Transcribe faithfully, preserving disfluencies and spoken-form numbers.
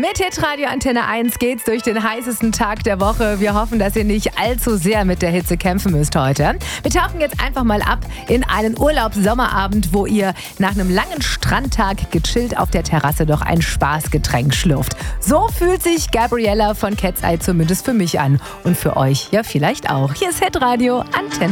Mit Hitradio Antenne eins geht's durch den heißesten Tag der Woche. Wir hoffen, dass ihr nicht allzu sehr mit der Hitze kämpfen müsst heute. Wir tauchen jetzt einfach mal ab in einen Urlaubs-Sommerabend, wo ihr nach einem langen Strandtag gechillt auf der Terrasse doch ein Spaßgetränk schlürft. So fühlt sich Gabriella von Cat's Eye zumindest für mich an. Und für euch ja vielleicht auch. Hier ist Hitradio Antenne